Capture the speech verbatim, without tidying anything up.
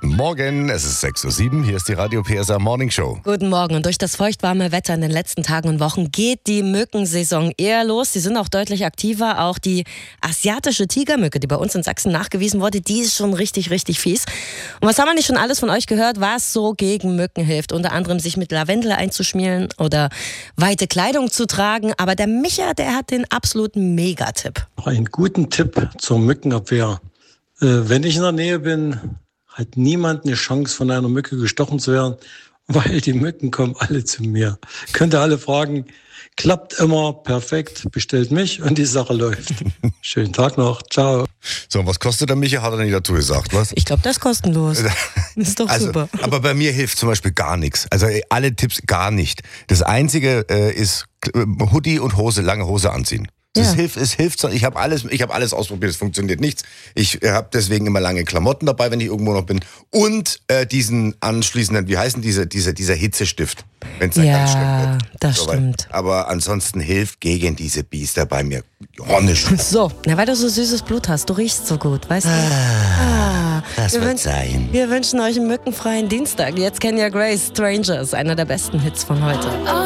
Guten Morgen, es ist sechs Uhr sieben, hier ist die Radio P S A Morning Show. Guten Morgen. Und durch das feuchtwarme Wetter in den letzten Tagen und Wochen geht die Mückensaison eher los. Sie sind auch deutlich aktiver. Auch die asiatische Tigermücke, die bei uns in Sachsen nachgewiesen wurde, die ist schon richtig, richtig fies. Und was haben wir nicht schon alles von euch gehört, was so gegen Mücken hilft? Unter anderem sich mit Lavendel einzuschmieren oder weite Kleidung zu tragen. Aber der Micha, der hat den absoluten Megatipp. Einen guten Tipp zur Mückenabwehr. Äh, wenn ich in der Nähe bin, hat niemand eine Chance, von einer Mücke gestochen zu werden, weil die Mücken kommen alle zu mir. Könnt ihr alle fragen, klappt immer perfekt, bestellt mich und die Sache läuft. Schönen Tag noch, ciao. So, und was kostet der Micha? Hat er nicht dazu gesagt, was? Ich glaube, das ist kostenlos. Das ist doch also, super. Aber bei mir hilft zum Beispiel gar nichts. Also alle Tipps gar nicht. Das Einzige äh, ist Hoodie und Hose, lange Hose anziehen. Das Ja. hilft, es hilft. Ich habe alles, ich habe alles ausprobiert, es funktioniert nichts. Ich habe deswegen immer lange Klamotten dabei, wenn ich irgendwo noch bin. Und äh, diesen anschließenden, wie heißen diese, diese, dieser Hitzestift, wenn es dann Ja, ganz schlimm wird. das So, stimmt. Aber ansonsten hilft gegen diese Biester bei mir gar nichts. So, na, weil du so süßes Blut hast, du riechst so gut, weißt du? Ah, Das wir wird wünschen- sein. Wir wünschen euch einen mückenfreien Dienstag. Jetzt Kenya Grace, Strangers, einer der besten Hits von heute.